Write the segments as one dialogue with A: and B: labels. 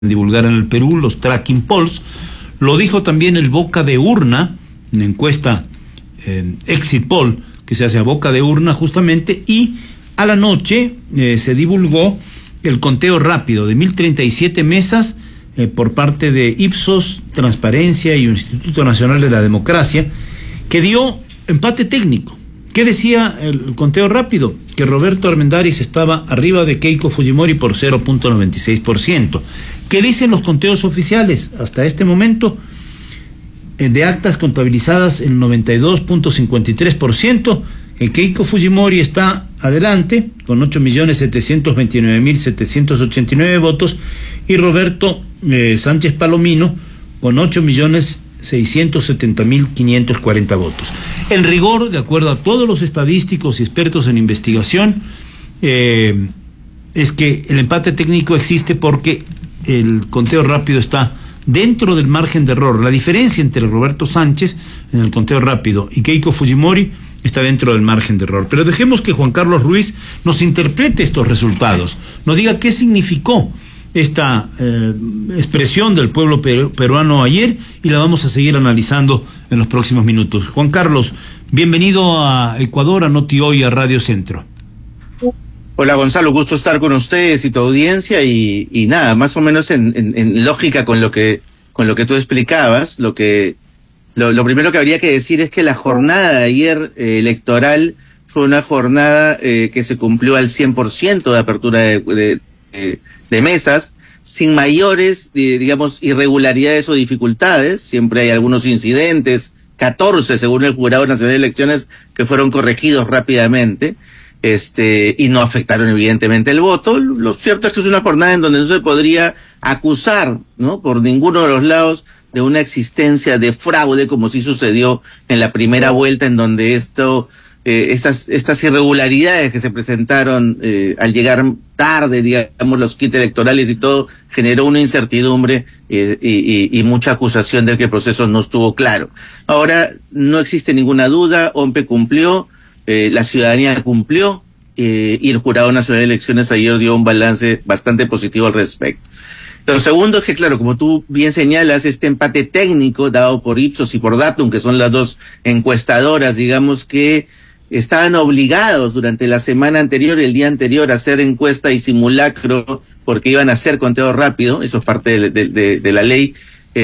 A: divulgar en el Perú, los tracking polls. Lo dijo también el boca de urna, una encuesta exit poll que se hace a boca de urna justamente, y a la noche se divulgó el conteo rápido de 1037 mesas por parte de Ipsos, Transparencia y Instituto Nacional de la Democracia, que dio empate técnico. ¿Qué decía el conteo rápido? Que Roberto Armendáriz estaba arriba de Keiko Fujimori por 0.96%. ¿Qué dicen los conteos oficiales hasta este momento? De actas contabilizadas en 92.53%, Keiko Fujimori está adelante con 8.729.789 votos y Roberto Sánchez Palomino con 8.670.540 votos. En rigor, de acuerdo a todos los estadísticos y expertos en investigación, es que el empate técnico existe porque el conteo rápido está dentro del margen de error. La diferencia entre Roberto Sánchez en el conteo rápido y Keiko Fujimori está dentro del margen de error. Pero dejemos que Juan Carlos Ruiz nos interprete estos resultados, nos diga qué significó esta expresión del pueblo peruano ayer, y la vamos a seguir analizando en los próximos minutos. Juan Carlos, bienvenido a Ecuador, a Noti Hoy, a Radio Centro.
B: Hola Gonzalo, gusto estar con ustedes y tu audiencia, y nada, más o menos en lógica con lo que tú explicabas. Lo primero que habría que decir es que la jornada de ayer electoral fue una jornada que se cumplió al 100% de apertura de mesas, sin mayores, digamos, irregularidades o dificultades. Siempre hay algunos incidentes, 14 según el Jurado Nacional de Elecciones, que fueron corregidos rápidamente. Y no afectaron evidentemente el voto. Lo cierto es que es una jornada en donde no se podría acusar, ¿no?, por ninguno de los lados de una existencia de fraude, como sí sucedió en la primera vuelta, en donde estas irregularidades que se presentaron al llegar tarde, digamos, los kits electorales y todo, generó una incertidumbre y mucha acusación de que el proceso no estuvo claro. Ahora no existe ninguna duda, OMPE cumplió, la ciudadanía cumplió, y el Jurado Nacional de Elecciones ayer dio un balance bastante positivo al respecto. Lo segundo es que, claro, como tú bien señalas, este empate técnico dado por Ipsos y por Datum, que son las dos encuestadoras, digamos, que estaban obligados durante la semana anterior y el día anterior a hacer encuesta y simulacro porque iban a hacer conteo rápido. Eso es parte de la ley.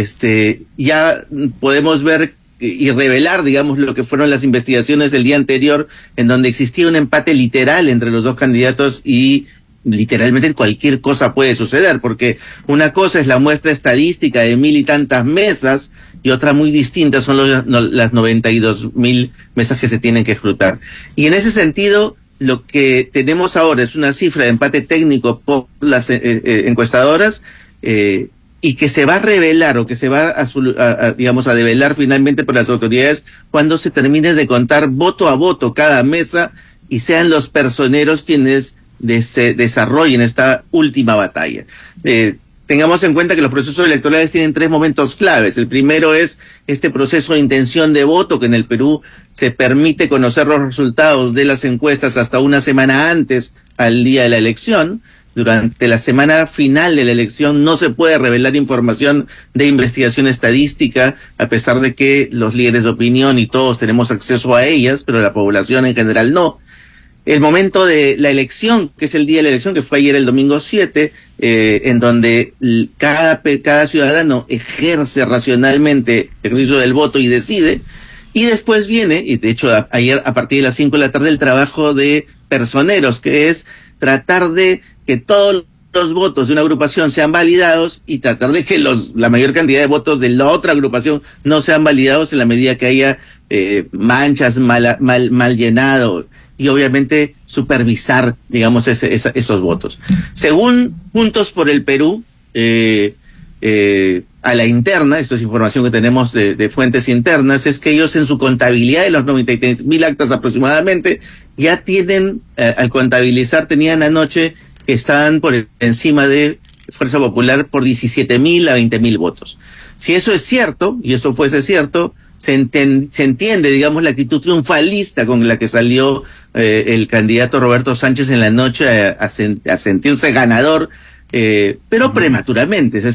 B: Ya podemos ver y revelar, digamos, lo que fueron las investigaciones del día anterior, en donde existía un empate literal entre los dos candidatos, y literalmente cualquier cosa puede suceder, porque una cosa es la muestra estadística de 1,000 y tantas mesas, y otra muy distinta son las 92,000 mesas que se tienen que escrutar. Y en ese sentido, lo que tenemos ahora es una cifra de empate técnico por las encuestadoras, y que se va a revelar, o que se va digamos, a develar finalmente por las autoridades cuando se termine de contar voto a voto cada mesa y sean los personeros quienes desarrollen esta última batalla. Tengamos en cuenta que los procesos electorales tienen 3 momentos claves. El primero es este proceso de intención de voto, que en el Perú se permite conocer los resultados de las encuestas hasta una semana antes al día de la elección. Durante la semana final de la elección no se puede revelar información de investigación estadística, a pesar de que los líderes de opinión y todos tenemos acceso a ellas, pero la población en general no. El momento de la elección, que es el día de la elección, que fue ayer el domingo 7, en donde cada ciudadano ejerce racionalmente el ejercicio del voto y decide. Y después viene, y de hecho ayer a partir de las 5 de la tarde, el trabajo de personeros, que es tratar de que todos los votos de una agrupación sean validados y tratar de que la mayor cantidad de votos de la otra agrupación no sean validados, en la medida que haya manchas, mal llenado, y obviamente supervisar, digamos, esos votos. Según Juntos por el Perú, a la interna, esto es información que tenemos de fuentes internas, es que ellos en su contabilidad de los 93,000 actas aproximadamente, ya tienen, al contabilizar, tenían anoche que estaban por encima de Fuerza Popular por 17,000 a 20,000 votos. Si eso es cierto, y eso fuese cierto, se entiende, digamos, la actitud triunfalista con la que salió el candidato Roberto Sánchez en la noche a sentirse ganador pero prematuramente. Es